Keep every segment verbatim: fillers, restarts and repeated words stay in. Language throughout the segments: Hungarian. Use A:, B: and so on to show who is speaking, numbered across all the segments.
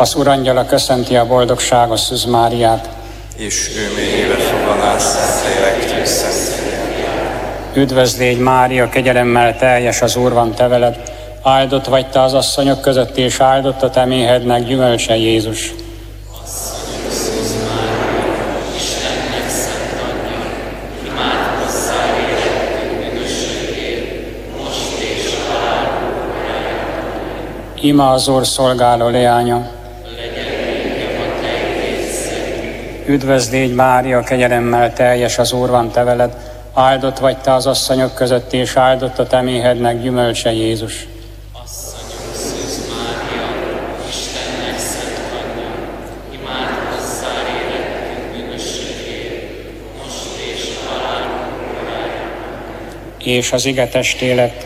A: Az Urangyala köszönti a boldogságos Szűz Máriát,
B: és ő mélyébe foganál szent lélek szent.
A: Üdvözl légy Mária, kegyelemmel teljes, az Úr van te veled, áldott vagy te az asszonyok között, és áldott a te méhednek gyümölcse Jézus. Ima az Úr szolgáló leánya. Üdvözl légy Mária, kegyelemmel teljes, az Úr van te veled, áldott vagy te az asszonyok között, és áldott a te méhednek gyümölcse Jézus.
C: Asszonyunk Szűz Mária, Istennek szent anyja, imádkozzál érettünk bűnösségért, most és halálunk órájában.
A: És az ige testé lett.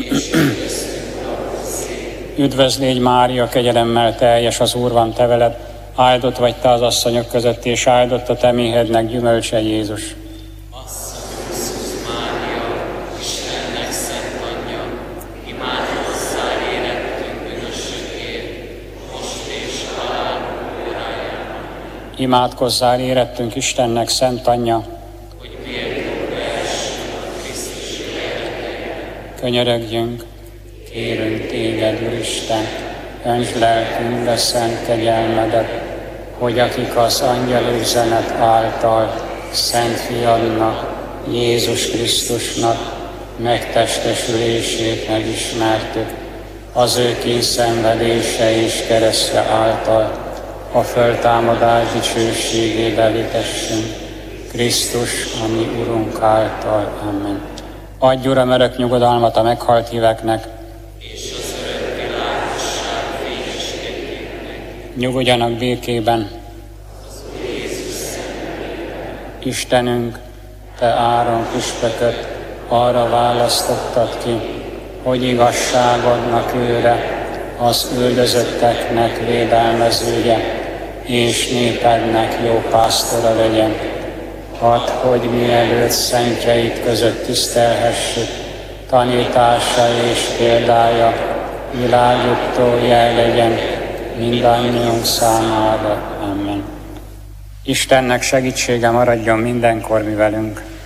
A: Üdvözl légy Mária, kegyelemmel teljes, az Úr van te veled, áldott vagy te az asszonyok között, és áldott a te méhednek gyümölcse Jézus.
C: Asszonyunk Szűz Mária, Istennek szent anyja, imádkozzál érettünk bűnösségért, most és halálunk órájában.
A: Imádkozzál érettünk Istennek szent anyja,
C: hogy méltóbb lehessünk a Krisztus életére.
A: könyörögjünk. Kérünk téged, Úristen, öntsd lelkünkbe szent kegyelmedet, hogy akik az angyal üzenet által szent fiadnak, Jézus Krisztusnak megtestesülését megismertük, az ő kínszenvedése és keresztje által a föltámadás dicsőségébe vitessünk, Krisztus, a mi Urunk által. Amen. Adj, Uram, örök nyugodalmat a meghalt híveknek,
C: És az örök világosság fényeskedjéknek.
A: nyugodjanak békében.
C: Az Úr Jézus
A: Istenünk, te Áron püspököt arra választottad ki, hogy igazságodnak őre, az üldözötteknek védelmezője, és népednek jó pásztora legyen. Hadd, hogy mielőtt szentjeit között tisztelhessük, tanítása és példája világító jel legyen mindannyiunk számára. Amen. Istennek segítsége maradjon mindenkor mi velünk.